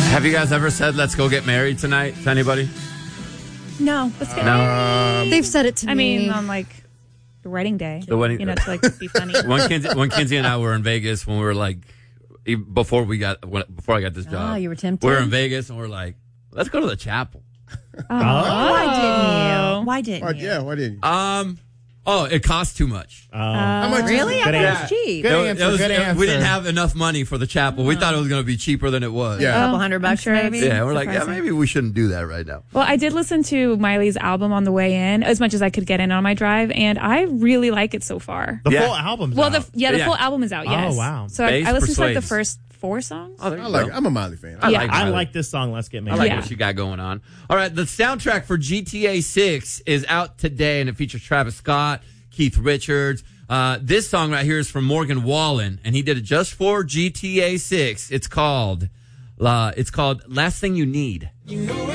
Have you guys ever said, let's go get married tonight to anybody? No. Let's get married. They've said it to me. I mean, on like the wedding day. The wedding, to like be funny. When Kinsey and I were in Vegas, when we were like, before I got this job. You were tempted. We were in Vegas and we're like, let's go to the chapel. Why didn't you? Why didn't you? It costs too much. How much? Really? I thought it was cheap. Good answer. We didn't have enough money for the chapel. We thought it was going to be cheaper than it was. Yeah. A couple $100 sure maybe? Yeah, we're like, maybe we shouldn't do that right now. Well, I did listen to Miley's album on the way in, as much as I could get in on my drive, and I really like it so far. The full album's out. The full album is out, yes. Oh, wow. So Bass I listened to like the persuades. first 4 songs. Oh, I'm a Miley fan. I like this song, Let's Get I Married. like what you got going on. All right, the soundtrack for GTA 6 is out today, and it features Travis Scott, Keith Richards. This song right here is from Morgan Wallen, and he did it just for GTA 6. It's called Last Thing You Need.